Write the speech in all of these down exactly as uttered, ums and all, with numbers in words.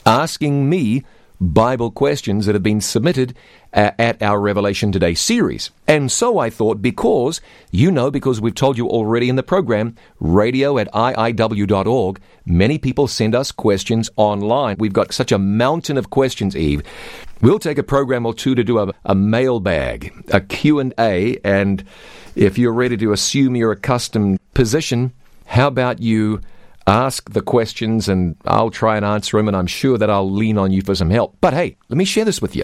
asking me Bible questions that have been submitted uh, at our Revelation Today series. And so I thought, because, you know, because we've told you already in the program, radio at I I W dot org, many people send us questions online. We've got such a mountain of questions, Eve. We'll take a program or two to do a, a mailbag, a Q and A, and if you're ready to assume your accustomed position, how about you ask the questions and I'll try and answer them, and I'm sure that I'll lean on you for some help. But hey, let me share this with you.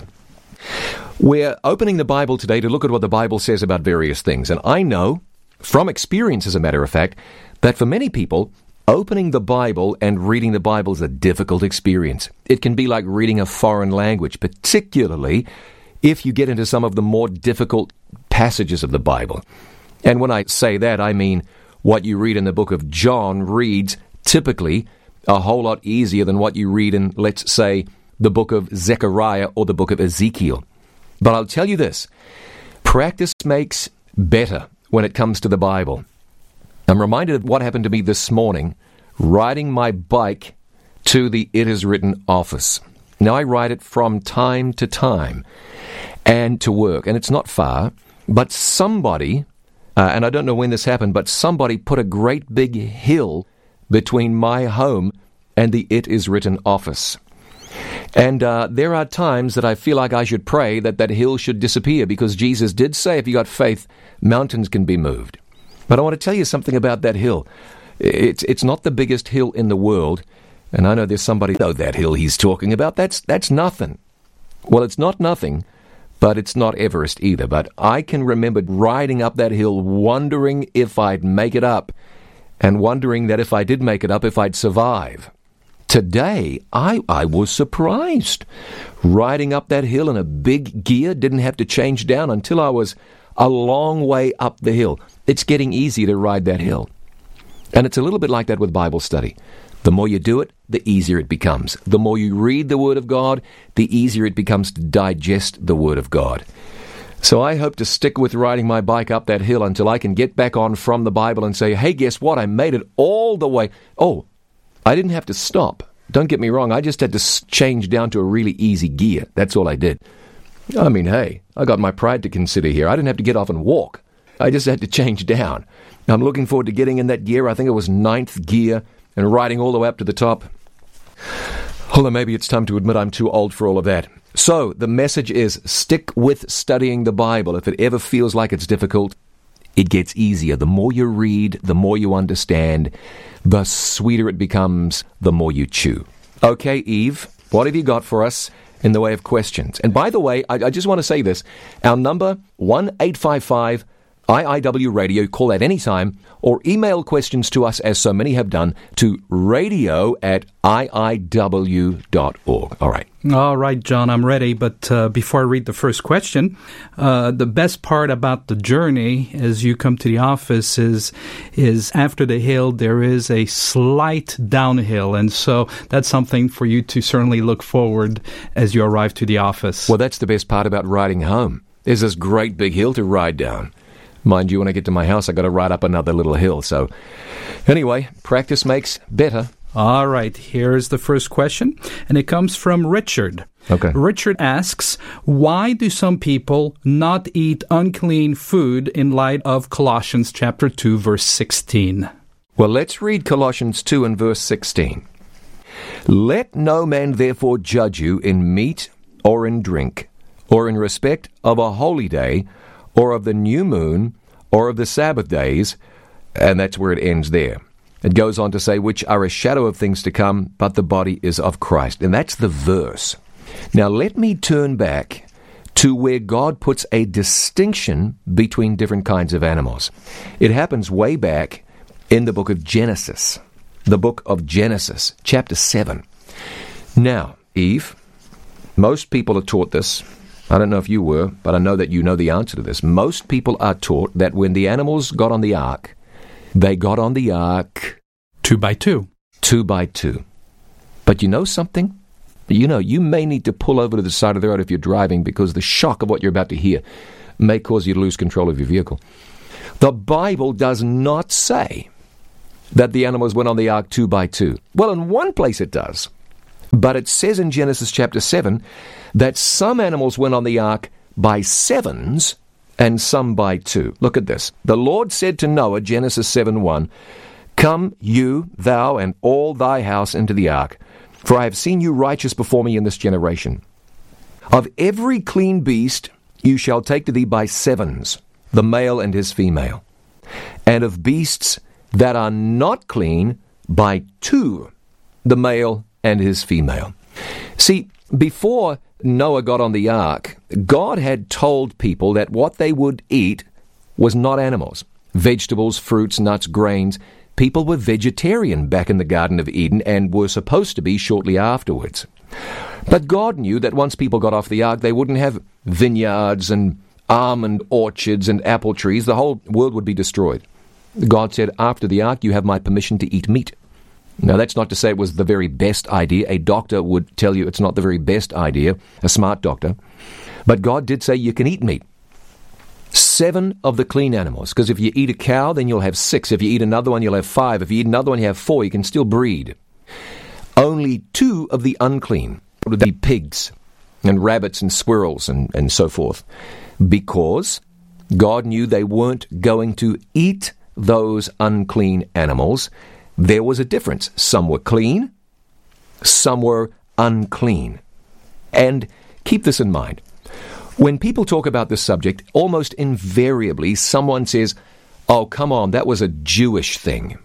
We're opening the Bible today to look at what the Bible says about various things. And I know, from experience as a matter of fact, that for many people, opening the Bible and reading the Bible is a difficult experience. It can be like reading a foreign language, particularly if you get into some of the more difficult passages of the Bible. And when I say that, I mean what you read in the book of John reads typically a whole lot easier than what you read in, let's say, the book of Zechariah or the book of Ezekiel. But I'll tell you this, practice makes better when it comes to the Bible. I'm reminded of what happened to me this morning, riding my bike to the It Is Written office. Now, I ride it from time to time and to work, and it's not far, but somebody, uh, and I don't know when this happened, but somebody put a great big hill between my home and the It Is Written office. And uh, there are times that I feel like I should pray that that hill should disappear, because Jesus did say, if you got faith, mountains can be moved. But I want to tell you something about that hill. It's it's not the biggest hill in the world, and I know there's somebody, oh, that hill he's talking about, that's that's nothing. Well, it's not nothing, but it's not Everest either. But I can remember riding up that hill wondering if I'd make it up, and wondering that if I did make it up, if I'd survive. Today, I, I was surprised. Riding up that hill in a big gear, didn't have to change down until I was a long way up the hill. It's getting easy to ride that hill. And it's a little bit like that with Bible study. The more you do it, the easier it becomes. The more you read the Word of God, the easier it becomes to digest the Word of God. So I hope to stick with riding my bike up that hill until I can get back on from the Bible and say, hey, guess what? I made it all the way. Oh, I didn't have to stop. Don't get me wrong. I just had to change down to a really easy gear. That's all I did. I mean, hey, I got my pride to consider here. I didn't have to get off and walk. I just had to change down. I'm looking forward to getting in that gear. I think it was ninth gear and riding all the way up to the top. Although maybe it's time to admit I'm too old for all of that. So, the message is, stick with studying the Bible. If it ever feels like it's difficult, it gets easier. The more you read, the more you understand, the sweeter it becomes, the more you chew. Okay, Eve, what have you got for us in the way of questions? And by the way, I, I just want to say this. Our number, one eight five five I I W Radio, call that anytime, or email questions to us, as so many have done, to radio at I I W dot org. All right. All right, John, I'm ready. But uh, before I read the first question, uh, the best part about the journey as you come to the office is, is after the hill, there is a slight downhill. And so that's something for you to certainly look forward as you arrive to the office. Well, that's the best part about riding home. There's this great big hill to ride down. Mind you, when I get to my house, I've got to ride up another little hill. So anyway, practice makes better. All right, here's the first question, and it comes from Richard. Okay. Richard asks, why do some people not eat unclean food in light of Colossians chapter two, verse sixteen? Well, let's read Colossians two and verse sixteen. Let no man therefore judge you in meat or in drink, or in respect of a holy day, or of the new moon, or of the Sabbath days, and that's where it ends there. It goes on to say, which are a shadow of things to come, but the body is of Christ. And that's the verse. Now let me turn back to where God puts a distinction between different kinds of animals. It happens way back in the book of Genesis. The book of Genesis, chapter seven. Now, Eve, most people are taught this. I don't know if you were, but I know that you know the answer to this. Most people are taught that when the animals got on the ark, they got on the ark two by two. Two by two. But you know something? You know, you may need to pull over to the side of the road if you're driving, because the shock of what you're about to hear may cause you to lose control of your vehicle. The Bible does not say that the animals went on the ark two by two. Well, in one place it does. But it says in Genesis chapter seven that some animals went on the ark by sevens and some by two. Look at this. The Lord said to Noah, Genesis seven one, "Come, you, thou, and all thy house into the ark, for I have seen you righteous before me in this generation. Of every clean beast you shall take to thee by sevens, the male and his female, and of beasts that are not clean by two, the male and his female." See, before Noah got on the ark, God had told people that what they would eat was not animals. Vegetables, fruits, nuts, grains. People were vegetarian back in the Garden of Eden and were supposed to be shortly afterwards. But God knew that once people got off the ark, they wouldn't have vineyards and almond orchards and apple trees. The whole world would be destroyed. God said, after the ark, you have my permission to eat meat. Now, that's not to say it was the very best idea. A doctor would tell you it's not the very best idea, a smart doctor. But God did say you can eat meat. Seven of the clean animals, because if you eat a cow, then you'll have six. If you eat another one, you'll have five. If you eat another one, you have four. You can still breed. Only two of the unclean would be pigs and rabbits and squirrels and, and so forth, because God knew they weren't going to eat those unclean animals. There was a difference. Some were clean, some were unclean. And keep this in mind. When people talk about this subject, almost invariably someone says, "Oh, come on, that was a Jewish thing."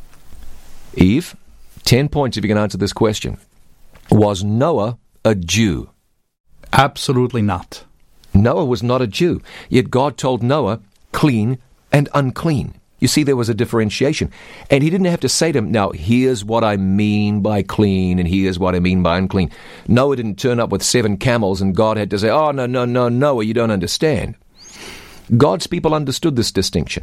Eve, ten points if you can answer this question. Was Noah a Jew? Absolutely not. Noah was not a Jew, yet God told Noah, clean and unclean. You see, there was a differentiation. And he didn't have to say to him, now, here's what I mean by clean, and here's what I mean by unclean. Noah didn't turn up with seven camels, and God had to say, oh, no, no, no, Noah, you don't understand. God's people understood this distinction.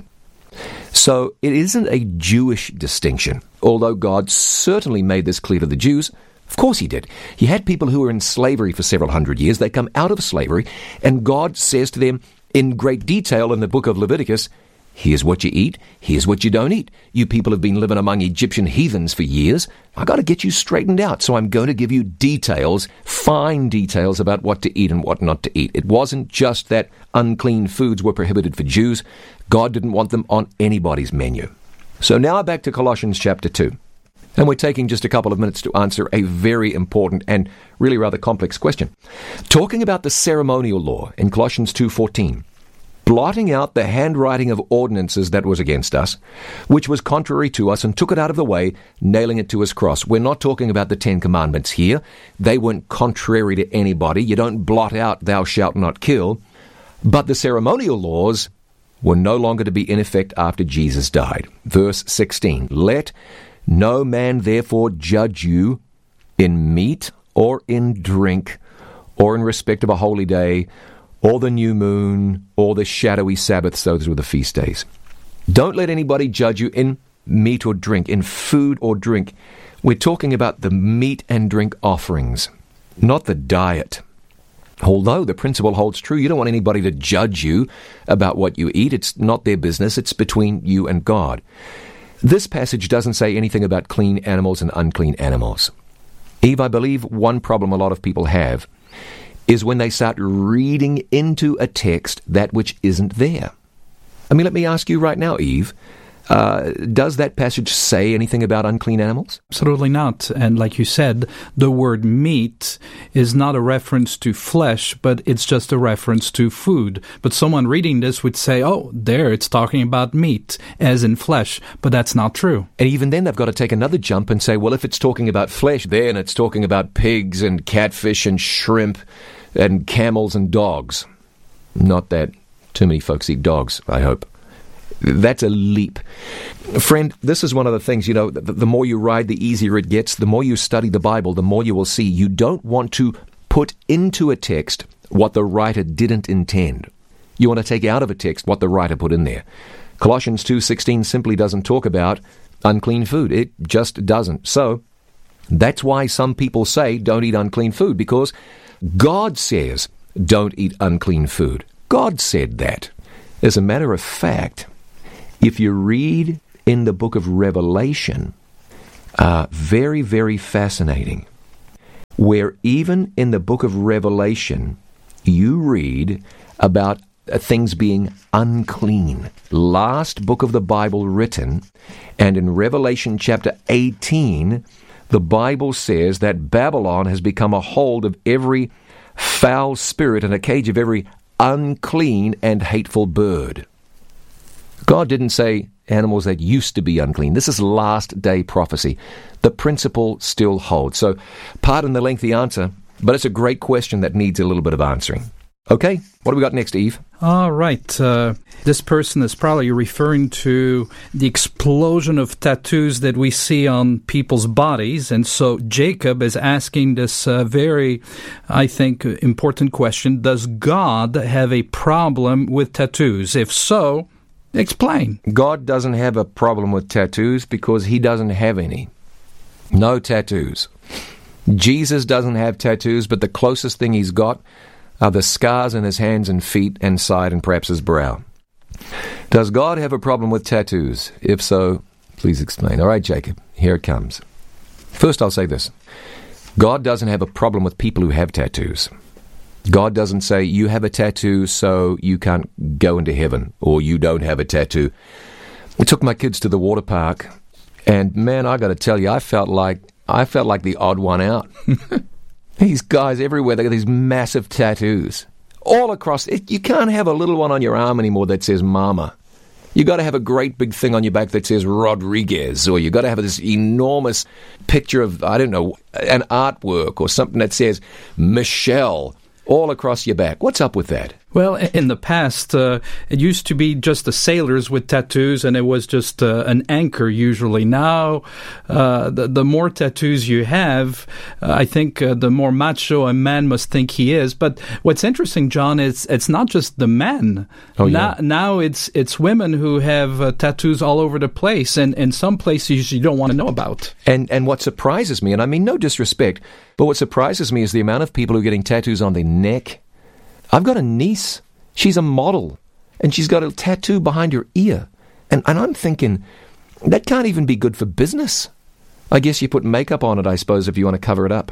So it isn't a Jewish distinction, although God certainly made this clear to the Jews. Of course he did. He had people who were in slavery for several hundred years. They come out of slavery, and God says to them in great detail in the book of Leviticus, here's what you eat, here's what you don't eat. You people have been living among Egyptian heathens for years. I got to get you straightened out, so I'm going to give you details, fine details about what to eat and what not to eat. It wasn't just that unclean foods were prohibited for Jews. God didn't want them on anybody's menu. So now back to Colossians chapter two. And we're taking just a couple of minutes to answer a very important and really rather complex question. Talking about the ceremonial law in Colossians two fourteen. Blotting out the handwriting of ordinances that was against us, which was contrary to us, and took it out of the way, nailing it to his cross. We're not talking about the Ten Commandments here. They weren't contrary to anybody. You don't blot out, thou shalt not kill. But the ceremonial laws were no longer to be in effect after Jesus died. Verse sixteen, let no man therefore judge you in meat or in drink, or in respect of a holy day, or the new moon, or the shadowy Sabbaths, those were the feast days. Don't let anybody judge you in meat or drink, in food or drink. We're talking about the meat and drink offerings, not the diet. Although the principle holds true, you don't want anybody to judge you about what you eat. It's not their business. It's between you and God. This passage doesn't say anything about clean animals and unclean animals. Eve, I believe one problem a lot of people have is when they start reading into a text that which isn't there. I mean, let me ask you right now, Eve, uh, does that passage say anything about unclean animals? Absolutely not. And like you said, the word meat is not a reference to flesh, but it's just a reference to food. But someone reading this would say, oh, there, it's talking about meat, as in flesh. But that's not true. And even then, they've got to take another jump and say, well, if it's talking about flesh, then it's talking about pigs and catfish and shrimp and camels and dogs. Not that too many folks eat dogs, I hope. That's a leap. Friend, this is one of the things, you know, the, the more you ride, the easier it gets. The more you study the Bible, the more you will see. You don't want to put into a text what the writer didn't intend. You want to take out of a text what the writer put in there. Colossians two sixteen simply doesn't talk about unclean food. It just doesn't. So that's why some people say don't eat unclean food, because God says don't eat unclean food. God said that. As a matter of fact, if you read in the book of Revelation, uh, very, very fascinating. where even in the book of Revelation, you read about uh, things being unclean. Last book of the Bible written, and in Revelation chapter eighteen, the Bible says that Babylon has become a hold of every foul spirit and a cage of every unclean and hateful bird. God didn't say animals that used to be unclean. This is last day prophecy. The principle still holds. So, pardon the lengthy answer, but it's a great question that needs a little bit of answering. Okay, what do we got next, Eve? All right. Uh, this person is probably referring to the explosion of tattoos that we see on people's bodies. And so Jacob is asking this uh, very, I think, important question. Does God have a problem with tattoos? If so, explain. God doesn't have a problem with tattoos because he doesn't have any. No tattoos. Jesus doesn't have tattoos, but the closest thing he's got are the scars in his hands and feet and side and perhaps his brow. Does God have a problem with tattoos? If so, please explain. All right, Jacob, here it comes. First, I'll say this. God doesn't have a problem with people who have tattoos. God doesn't say, you have a tattoo, so you can't go into heaven, or you don't have a tattoo. I took my kids to the water park, and man, I got to tell you, I felt like I felt like the odd one out. These guys everywhere, they got these massive tattoos. All across, it, you can't have a little one on your arm anymore that says Mama. You got to have a great big thing on your back that says Rodriguez, or you got to have this enormous picture of, I don't know, an artwork or something that says Michelle all across your back. What's up with that? Well, in the past, uh, it used to be just the sailors with tattoos, and it was just uh, an anchor usually. Now, uh, the, the more tattoos you have, uh, I think uh, the more macho a man must think he is. But what's interesting, John, is it's not just the men. Oh, yeah. Now, now it's it's women who have uh, tattoos all over the place, and in some places you don't want to know about. And and what surprises me, and I mean no disrespect, but what surprises me is the amount of people who are getting tattoos on their neck. I've got a niece. She's a model, and she's got a tattoo behind her ear. And, and I'm thinking, that can't even be good for business. I guess you put makeup on it, I suppose, if you want to cover it up.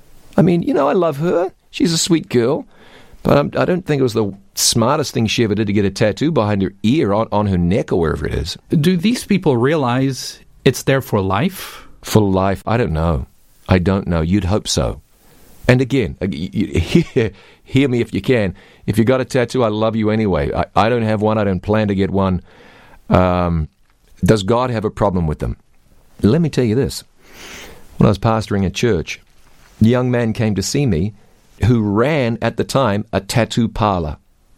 I mean, you know, I love her. She's a sweet girl. But I'm, I don't think it was the smartest thing she ever did to get a tattoo behind her ear, on, on her neck, or wherever it is. Do these people realize it's there for life? For life? I don't know. I don't know. You'd hope so. And again, hear, hear me if you can. If you got a tattoo, I love you anyway. I, I don't have one. I don't plan to get one. Um, does God have a problem with them? Let me tell you this. When I was pastoring a church, a young man came to see me who ran, at the time, a tattoo parlor.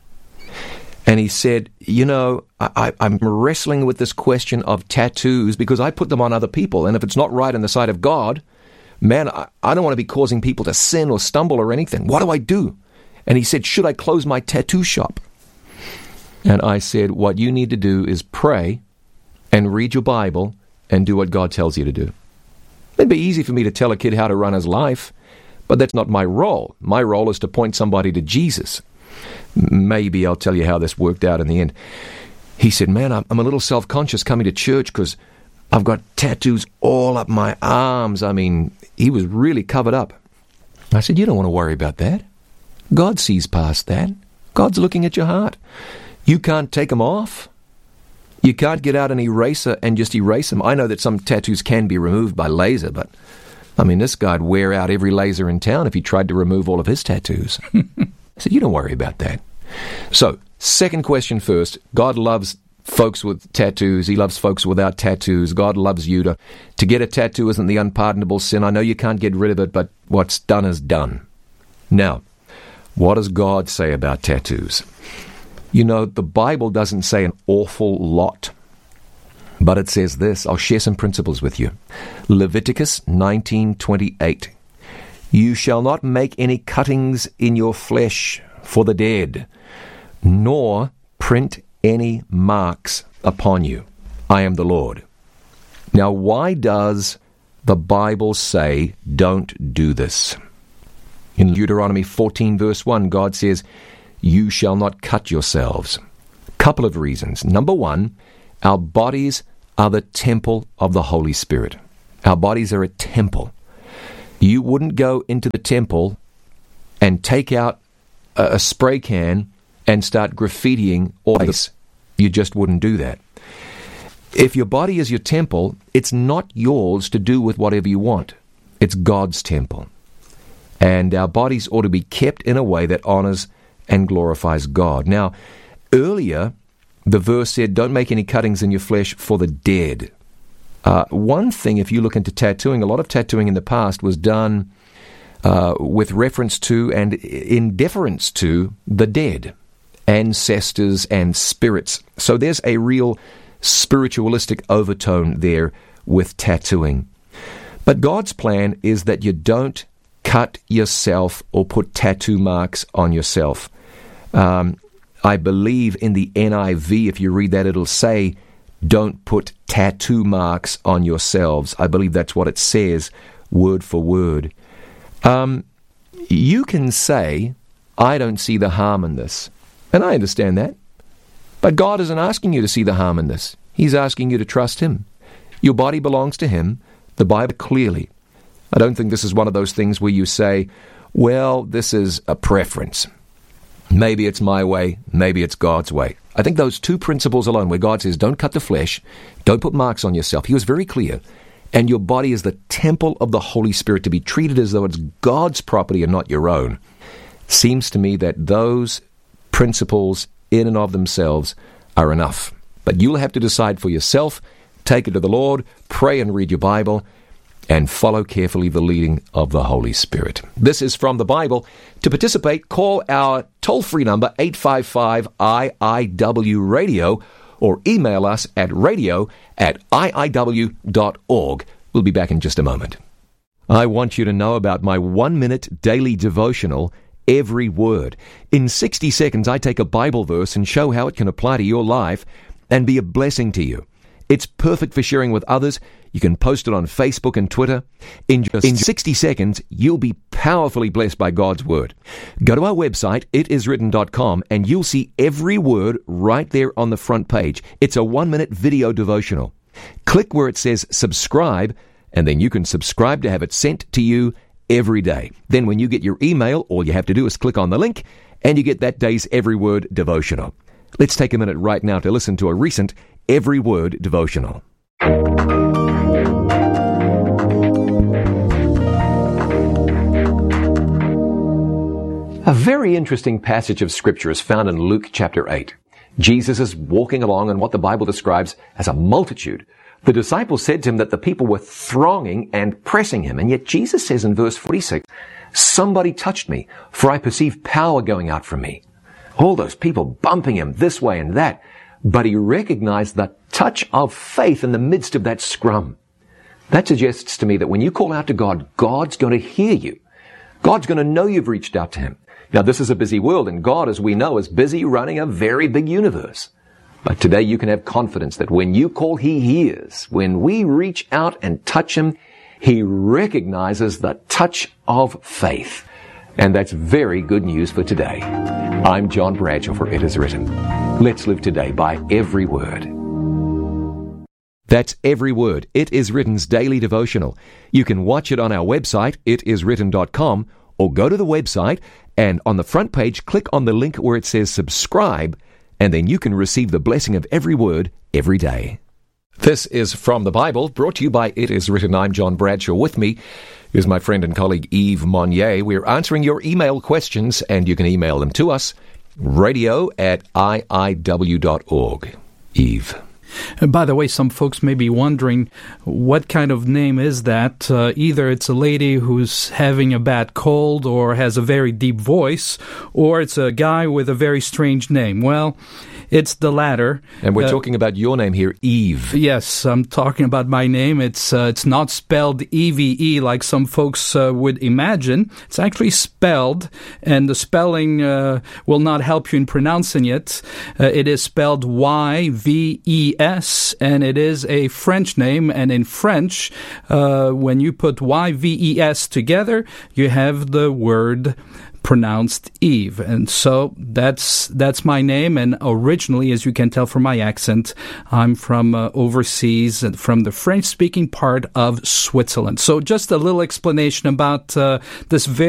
And he said, you know, I, I'm wrestling with this question of tattoos because I put them on other people. And if it's not right in the sight of God, man, I, I don't want to be causing people to sin or stumble or anything. What do I do? And he said, should I close my tattoo shop? And I said, what you need to do is pray and read your Bible and do what God tells you to do. It'd be easy for me to tell a kid how to run his life, but that's not my role. My role is to point somebody to Jesus. Maybe I'll tell you how this worked out in the end. He said, man, I'm a little self-conscious coming to church because I've got tattoos all up my arms. I mean, he was really covered up. I said, you don't want to worry about that. God sees past that. God's looking at your heart. You can't take them off. You can't get out an eraser and just erase them. I know that some tattoos can be removed by laser, but I mean, this guy'd wear out every laser in town if he tried to remove all of his tattoos. I said, you don't worry about that. So, second question first. God loves folks with tattoos. He loves folks without tattoos. God loves you. To, to get a tattoo isn't the unpardonable sin. I know you can't get rid of it, but what's done is done. Now, what does God say about tattoos? You know, the Bible doesn't say an awful lot, but it says this. I'll share some principles with you. Leviticus nineteen twenty-eight. You shall not make any cuttings in your flesh for the dead, nor print any marks upon you. I am the Lord. Now, why does the Bible say don't do this? In Deuteronomy fourteen, verse one, God says, you shall not cut yourselves. Couple of reasons. Number one, our bodies are the temple of the Holy Spirit. Our bodies are a temple. You wouldn't go into the temple and take out a, a spray can and start graffitiing all this. You just wouldn't do that. If your body is your temple, it's not yours to do with whatever you want. It's God's temple. And our bodies ought to be kept in a way that honors and glorifies God. Now, earlier, the verse said, don't make any cuttings in your flesh for the dead. Uh, one thing, if you look into tattooing, a lot of tattooing in the past was done uh, with reference to and in deference to the dead, ancestors and spirits. So there's a real spiritualistic overtone there with tattooing. But God's plan is that you don't cut yourself or put tattoo marks on yourself. Um, I believe in the N I V, if you read that, it'll say, don't put tattoo marks on yourselves. I believe that's what it says, word for word. Um, you can say, I don't see the harm in this. And I understand that. But God isn't asking you to see the harm in this. He's asking you to trust Him. Your body belongs to Him. The Bible clearly. I don't think this is one of those things where you say, well, this is a preference. Maybe it's my way, maybe it's God's way. I think those two principles alone, where God says, don't cut the flesh, don't put marks on yourself. He was very clear. And your body is the temple of the Holy Spirit, to be treated as though it's God's property and not your own. Seems to me that those principles in and of themselves are enough. But you'll have to decide for yourself, take it to the Lord, pray and read your Bible, and follow carefully the leading of the Holy Spirit. This is From the Bible. To participate, call our toll-free number, eight five five I I W radio, or email us at radio at I I W dot org. We'll be back in just a moment. I want you to know about my one-minute daily devotional, Every Word. In sixty seconds, I take a Bible verse and show how it can apply to your life and be a blessing to you. It's perfect for sharing with others. You can post it on Facebook and Twitter. In just in sixty seconds, you'll be powerfully blessed by God's Word. Go to our website, it is written dot com, and you'll see every word right there on the front page. It's a one-minute video devotional. Click where it says subscribe, and then you can subscribe to have it sent to you every day. Then when you get your email, all you have to do is click on the link, and you get that day's Every Word devotional. Let's take a minute right now to listen to a recent Every Word devotional. A very interesting passage of Scripture is found in Luke chapter eight. Jesus is walking along in what the Bible describes as a multitude. The disciples said to him that the people were thronging and pressing him, and yet Jesus says in verse forty-six, somebody touched me, for I perceive power going out from me. All those people bumping him this way and that, but he recognized the touch of faith in the midst of that scrum. That suggests to me that when you call out to God, God's going to hear you. God's going to know you've reached out to Him. Now, this is a busy world, and God, as we know, is busy running a very big universe. But today you can have confidence that when you call, He hears. When we reach out and touch Him, He recognizes the touch of faith. And that's very good news for today. I'm John Bradshaw for It Is Written. Let's live today by every word. That's Every Word. It Is Written's daily devotional. You can watch it on our website, it is written dot com, or go to the website and on the front page, click on the link where it says subscribe, and then you can receive the blessing of every word every day. This is From the Bible, brought to you by It Is Written. I'm John Bradshaw. With me is my friend and colleague Yves Monnier. We're answering your email questions, and you can email them to us, radio at I I W dot org. Yves. And by the way, some folks may be wondering, what kind of name is that? Uh, either it's a lady who's having a bad cold or has a very deep voice, or it's a guy with a very strange name. Well, it's the latter. And we're uh, talking about your name here, Yves. Yes, I'm talking about my name. It's uh, it's not spelled E V E like some folks uh, would imagine. It's actually spelled, and the spelling uh, will not help you in pronouncing it. Uh, it is spelled Y V E S, and it is a French name. And in French, uh, when you put Y V E S together, you have the word pronounced Eve. And so that's that's my name. And originally, as you can tell from my accent, I'm from uh, overseas, and from the French-speaking part of Switzerland. So just a little explanation about uh, this very